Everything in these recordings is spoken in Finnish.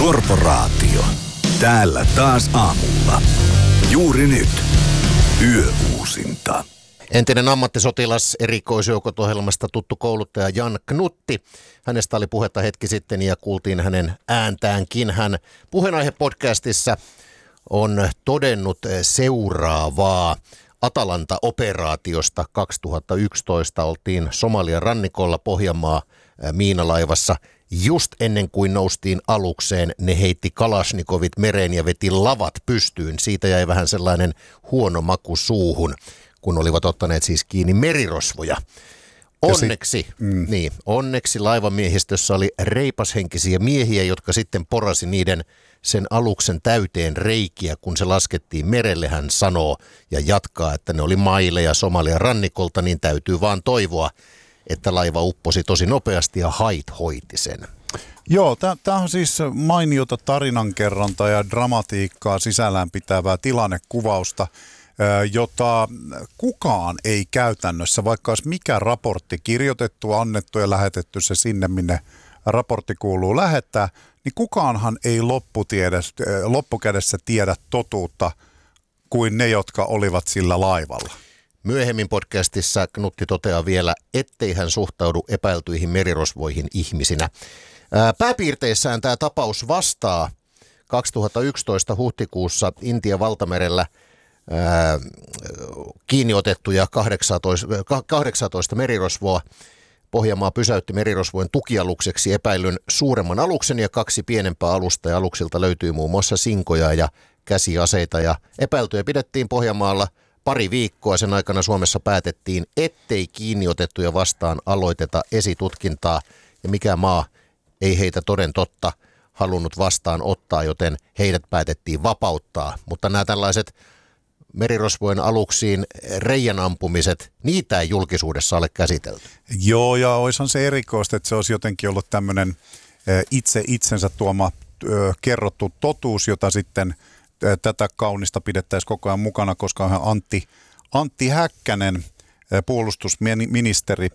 Korporaatio. Täällä taas aamulla. Juuri nyt. Yöuusinta. Entinen ammattisotilas erikoisjoukot-ohjelmasta tuttu kouluttaja Jan Knutti. Hänestä oli puhetta hetki sitten ja kuultiin hänen ääntäänkin. Hän Puheenaihe-podcastissa on todennut seuraavaa. Atalanta-operaatiosta 2011 oltiin Somalian rannikolla Pohjanmaa miinalaivassa. Just ennen kuin noustiin alukseen, ne heitti kalasnikovit mereen ja veti lavat pystyyn. Siitä jäi vähän sellainen huono maku suuhun, kun olivat ottaneet siis kiinni merirosvoja. Onneksi laivamiehistössä oli reipashenkisiä miehiä, jotka sitten porasi sen aluksen täyteen reikiä, kun se laskettiin merelle. Hän sanoo ja jatkaa, että ne oli maileja Somalian rannikolta, niin täytyy vaan toivoa, että laiva upposi tosi nopeasti ja hait hoiti sen. Joo, tämä on siis mainiota tarinankerrontaa ja dramatiikkaa sisällään pitävää tilannekuvausta, jota kukaan ei käytännössä, vaikka olisi mikä raportti kirjoitettu, annettu ja lähetetty se sinne, minne raportti kuuluu lähettää, niin kukaanhan ei loppukädessä tiedä totuutta kuin ne, jotka olivat sillä laivalla. Myöhemmin podcastissa Knutti toteaa vielä, ettei hän suhtaudu epäiltyihin merirosvoihin ihmisinä. Pääpiirteissään tämä tapaus vastaa 2011 huhtikuussa Intian valtamerellä kiinniotettuja 18 merirosvoa. Pohjanmaa pysäytti merirosvojen tukialukseksi epäilyn suuremman aluksen ja 2 pienempää alusta, ja aluksilta löytyy muun muassa sinkoja ja käsiaseita, ja epäiltyjä pidettiin Pohjanmaalla pari viikkoa. Sen aikana Suomessa päätettiin, ettei kiinniotettuja vastaan aloiteta esitutkintaa, ja mikään maa ei heitä toden totta halunnut vastaan ottaa, joten heidät päätettiin vapauttaa. Mutta nämä tällaiset merirosvojen aluksiin reijän ampumiset, niitä ei julkisuudessa ole käsitelty. Joo, ja olisihan se erikoista, että se olisi jotenkin ollut tämmöinen itse itsensä tuoma kerrottu totuus, jota sitten tätä kaunista pidettäisiin koko ajan mukana, koska Antti Häkkänen, puolustusministeri,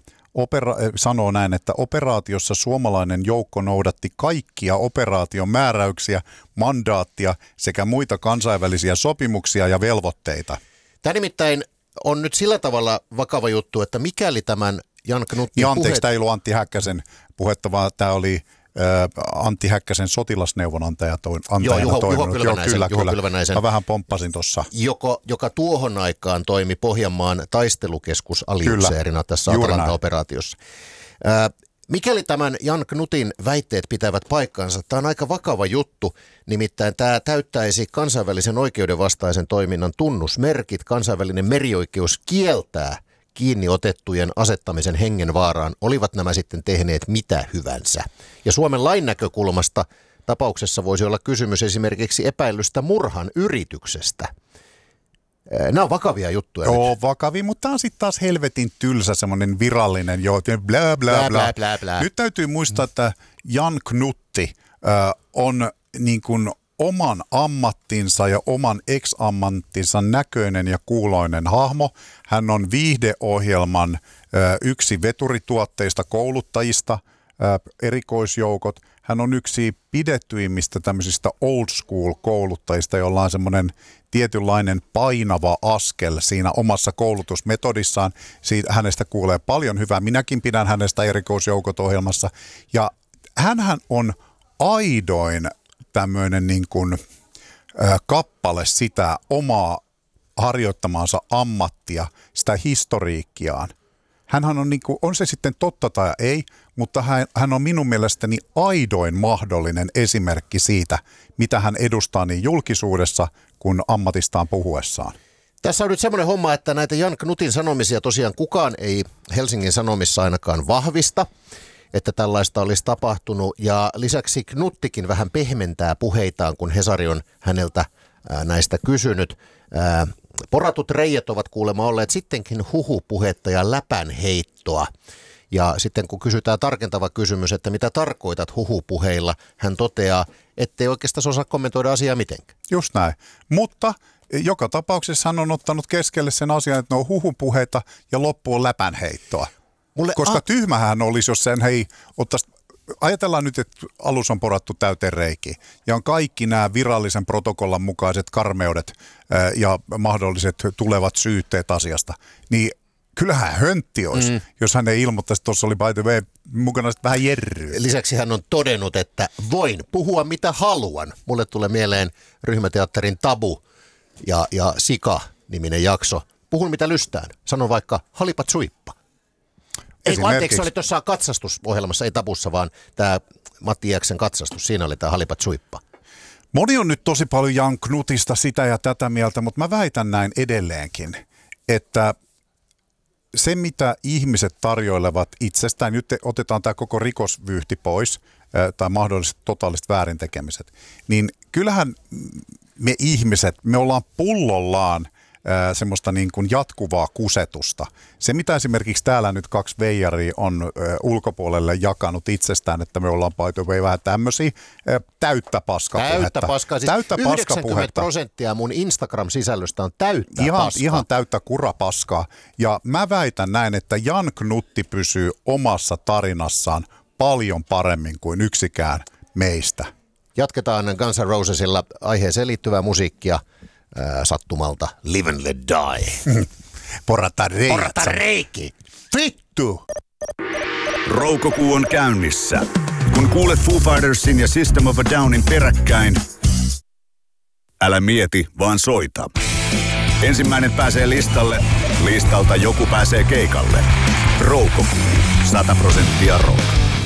sanoo näin, että operaatiossa suomalainen joukko noudatti kaikkia operaation määräyksiä, mandaattia sekä muita kansainvälisiä sopimuksia ja velvoitteita. Tämä nimittäin on nyt sillä tavalla vakava juttu, että mikäli tämän Jan Knuttin anteeksi, tämä ei ollut Antti Häkkäsen puhetta, vaan tämä oli Antti Häkkäsen sotilasneuvonantaja Juho Kylvänäisen. Mä vähän pomppasin tuossa. Joka tuohon aikaan toimi Pohjanmaan taistelukeskusaliupseerina tässä Atalanta-operaatiossa. Mikäli tämän Jan Knutin väitteet pitävät paikkansa, tämä on aika vakava juttu, nimittäin tämä täyttäisi kansainvälisen oikeuden vastaisen toiminnan tunnusmerkit. Kansainvälinen merioikeus kieltää kiinni otettujen asettamisen hengenvaaraan, olivat nämä sitten tehneet mitä hyvänsä. Ja Suomen lain näkökulmasta tapauksessa voisi olla kysymys esimerkiksi epäilystä murhan yrityksestä. Nämä on vakavia juttuja. Joo, vakavia, mutta tämä on sitten taas helvetin tylsä semmoinen virallinen, blää, blää, blää, blää, blää. Nyt täytyy muistaa, että Jan Knutti on niin kuin oman ammattinsa ja oman ex-ammattinsa näköinen ja kuuloinen hahmo. Hän on viihdeohjelman yksi veturituotteista kouluttajista, erikoisjoukot. Hän on yksi pidetyimmistä tämmöisistä old school kouluttajista, jolla on semmoinen tietynlainen painava askel siinä omassa koulutusmetodissaan. Hänestä kuulee paljon hyvää. Minäkin pidän hänestä erikoisjoukot-ohjelmassa. Ja hänhän on aidoin tämmöinen niin kuin kappale sitä omaa harjoittamaansa ammattia, sitä historiikkiaan. Hänhän on, niin kuin, on se sitten totta tai ei, mutta hän on minun mielestäni aidoin mahdollinen esimerkki siitä, mitä hän edustaa niin julkisuudessa kuin ammatistaan puhuessaan. Tässä on nyt semmoinen homma, että näitä Jan Knutin sanomisia tosiaan kukaan ei Helsingin Sanomissa ainakaan vahvista, että tällaista olisi tapahtunut, ja lisäksi Knuttikin vähän pehmentää puheitaan, kun Hesari on häneltä näistä kysynyt. Poratut reijät ovat kuulemma olleet sittenkin huhupuhetta ja läpänheittoa. Ja sitten kun kysytään tarkentava kysymys, että mitä tarkoitat huhupuheilla, hän toteaa, ettei oikeastaan osaa kommentoida asiaa mitenkään. Just näin, mutta joka tapauksessa hän on ottanut keskelle sen asian, että ne on huhupuheita ja loppu on läpänheittoa. Koska tyhmähän olisi, jos sen ottaisi ajatellaan nyt, että alus on porattu täyteen reikiä ja on kaikki nämä virallisen protokollan mukaiset karmeudet ja mahdolliset tulevat syytteet asiasta, niin kyllähän höntti olisi, jos hän ei ilmoittaisi, että tuossa oli by the way mukana vähän jerryä. Lisäksi hän on todennut, että voin puhua mitä haluan. Mulle tulee mieleen ryhmäteatterin Tabu ja Sika-niminen jakso. Puhun mitä lystään. Sanon vaikka halipat suippa. Anteeksi, se oli tuossa katsastusohjelmassa, ei Tabussa, vaan tämä Matti Iäksen katsastus. Siinä oli tämä halipat suippa. Moni on nyt tosi paljon Jan Knutista sitä ja tätä mieltä, mutta mä väitän näin edelleenkin, että se, mitä ihmiset tarjoilevat itsestään, nyt otetaan tämä koko rikosvyyhti pois, tai mahdolliset totaaliset väärintekemiset, niin kyllähän me ihmiset, me ollaan pullollaan semmoista niin kuin jatkuvaa kusetusta. Se, mitä esimerkiksi täällä nyt 2 veijaria on ulkopuolelle jakanut itsestään, että me ollaan vähän tämmöisiä täyttä paskapuhetta. Täyttä paskapuhetta. 90% mun Instagram-sisällöstä on täyttä paskaa. Ihan täyttä kurapaskaa. Ja mä väitän näin, että Jan Knutti pysyy omassa tarinassaan paljon paremmin kuin yksikään meistä. Jatketaan Guns N' Rosesilla aiheeseen liittyvää musiikkia. Sattumalta Live and Let Die. Porata reiki. Vittu! Roukokuu on käynnissä. Kun kuulet Foo Fightersin ja System of a Downin peräkkäin, älä mieti, vaan soita. Ensimmäinen pääsee listalle, listalta joku pääsee keikalle. Roukokuu, 100% rock.